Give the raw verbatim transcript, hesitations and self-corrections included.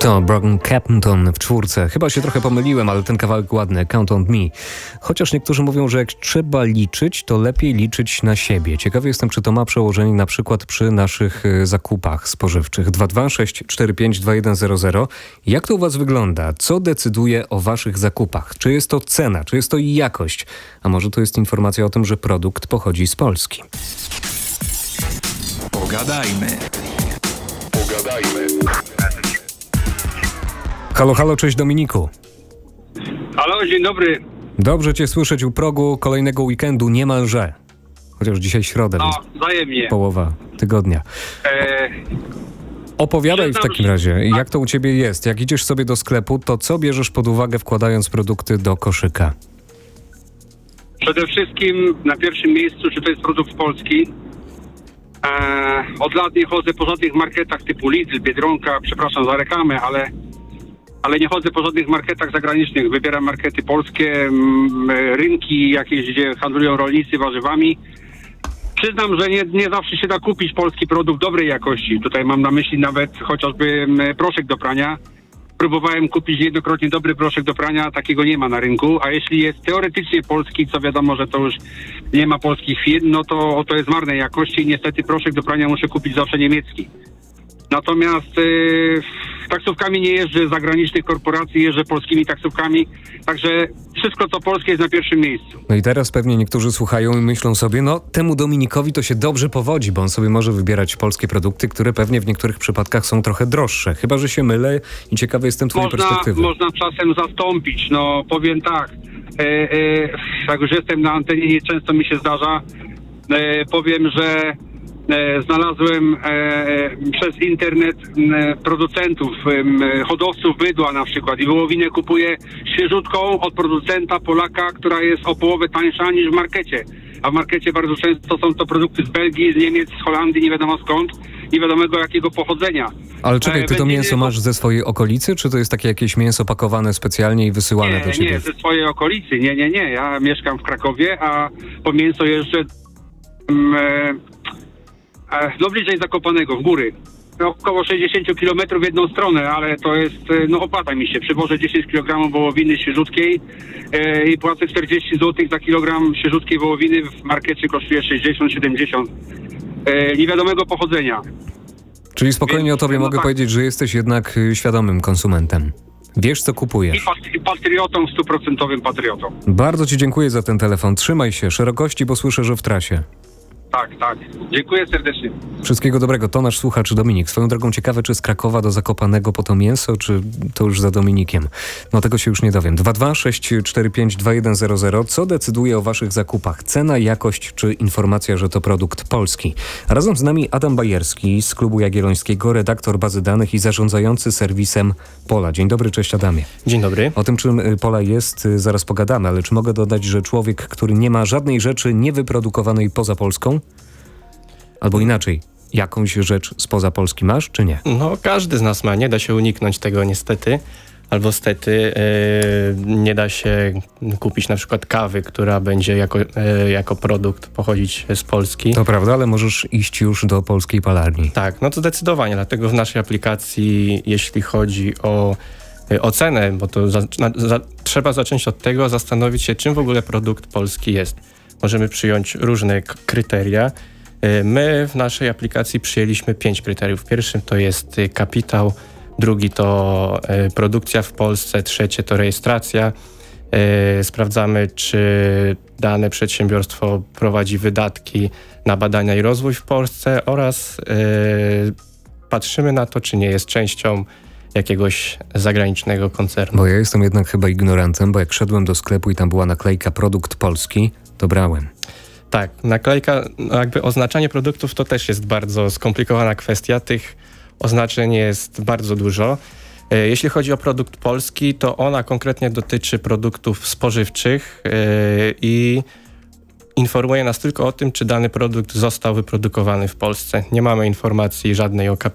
To Brogan Capton w czwórce. Chyba się trochę pomyliłem, ale ten kawałek ładny, Count on Me. Chociaż niektórzy mówią, że jak trzeba liczyć, to lepiej liczyć na siebie. Ciekawy jestem, czy to ma przełożenie na przykład przy naszych zakupach spożywczych. dwa dwa sześć cztery pięć dwa jeden zero zero. Jak to u was wygląda? Co decyduje o waszych zakupach? Czy jest to cena? Czy jest to jakość? A może to jest informacja o tym, że produkt pochodzi z Polski? Pogadajmy. Pogadajmy. Halo, halo, cześć Dominiku. Halo, dzień dobry. Dobrze cię słyszeć u progu kolejnego weekendu niemalże. Chociaż dzisiaj środa, No, więc wzajemnie. połowa tygodnia. E, Opowiadaj w Przyznam, takim że- razie, jak to u ciebie jest? Jak idziesz sobie do sklepu, to co bierzesz pod uwagę, wkładając produkty do koszyka? Przede wszystkim na pierwszym miejscu, czy to jest produkt polski. E, od lat nie chodzę po żadnych marketach typu Lidl, Biedronka, przepraszam za reklamę, ale, ale nie chodzę po żadnych marketach zagranicznych. Wybieram markety polskie, m, rynki jakieś, gdzie handlują rolnicy warzywami. Przyznam, że nie, nie zawsze się da kupić polski produkt dobrej jakości. Tutaj mam na myśli nawet chociażby m, proszek do prania. Próbowałem kupić niejednokrotnie dobry proszek do prania, takiego nie ma na rynku, a jeśli jest teoretycznie polski, co wiadomo, że to już nie ma polskich firm, no to to jest marnej jakości i niestety proszek do prania muszę kupić zawsze niemiecki. Natomiast yy, taksówkami nie jeżdżę zagranicznych korporacji, jeżdżę polskimi taksówkami, także wszystko co polskie jest na pierwszym miejscu. No i teraz pewnie niektórzy słuchają i myślą sobie, no temu Dominikowi to się dobrze powodzi, bo on sobie może wybierać polskie produkty, które pewnie w niektórych przypadkach są trochę droższe. Chyba że się mylę i ciekawy jestem twojej Można, perspektywy. można czasem zastąpić, no powiem tak, e, e, jak już jestem na antenie, nie często mi się zdarza, e, powiem, że e, znalazłem e, przez internet e, producentów, e, hodowców bydła na przykład i wołowinę kupuję świeżutką od producenta Polaka, która jest o połowę tańsza niż w markecie. A w markecie bardzo często są to produkty z Belgii, z Niemiec, z Holandii, nie wiadomo skąd, nie wiadomo jakiego pochodzenia. Ale czekaj, ty to Wędliny- mięso masz ze swojej okolicy, czy to jest takie jakieś mięso pakowane specjalnie i wysyłane do Nie, ciebie? nie, ze swojej okolicy. Nie, nie, nie. Ja mieszkam w Krakowie, a po mięso jeżdżę mm, e, e, no bliżej Zakopanego, w góry. No, około sześćdziesiąt kilometrów w jedną stronę, ale to jest, e, no opłaca mi się. Przywożę dziesięć kilogramów wołowiny świeżutkiej e, i płacę czterdzieści złotych za kilogram świeżutkiej wołowiny. W markecie kosztuje sześćdziesiąt siedemdziesiąt. E, niewiadomego pochodzenia. Czyli spokojnie Więc, o tobie no mogę tak. powiedzieć, że jesteś jednak y, świadomym konsumentem. Wiesz, co I, kupujesz. pat- i patriotą, stuprocentowym patriotą. Bardzo ci dziękuję za ten telefon. Trzymaj się, szerokości, bo słyszę, że w trasie. Tak, tak. Dziękuję serdecznie. Wszystkiego dobrego. To nasz słuchacz Dominik. Swoją drogą ciekawe, czy z Krakowa do Zakopanego po to mięso, czy to już za Dominikiem. No tego się już nie dowiem. dwa dwa sześć cztery pięć dwa jeden zero zero. Co decyduje o waszych zakupach? Cena, jakość, czy informacja, że to produkt polski? Razem z nami Adam Bajerski z Klubu Jagiellońskiego, redaktor bazy danych i zarządzający serwisem Pola. Dzień dobry, cześć Adamie. Dzień dobry. O tym, czym y, Pola jest, y, zaraz pogadamy, ale czy mogę dodać, że człowiek, który nie ma żadnej rzeczy niewyprodukowanej poza Polską? Albo inaczej, jakąś rzecz spoza Polski masz, czy nie? No każdy z nas ma, nie da się uniknąć tego niestety. Albo stety yy, nie da się kupić na przykład kawy, która będzie jako, yy, jako produkt pochodzić z Polski. To prawda, ale możesz iść już do polskiej palarni. Tak, no to zdecydowanie, dlatego w naszej aplikacji, jeśli chodzi o yy, ocenę, bo to za, na, za, trzeba zacząć od tego, zastanowić się, czym w ogóle produkt polski jest. Możemy przyjąć różne k- kryteria. My w naszej aplikacji przyjęliśmy pięć kryteriów. Pierwszym to jest kapitał, drugi to produkcja w Polsce, trzecie to rejestracja. Sprawdzamy, czy dane przedsiębiorstwo prowadzi wydatki na badania i rozwój w Polsce oraz patrzymy na to, czy nie jest częścią jakiegoś zagranicznego koncernu. Bo ja jestem jednak chyba ignorantem, bo jak szedłem do sklepu i tam była naklejka produkt polski, to brałem. Tak, naklejka, no jakby oznaczanie produktów to też jest bardzo skomplikowana kwestia. Tych oznaczeń jest bardzo dużo. Jeśli chodzi o produkt polski, to ona konkretnie dotyczy produktów spożywczych i informuje nas tylko o tym, czy dany produkt został wyprodukowany w Polsce. Nie mamy informacji żadnej o kapitale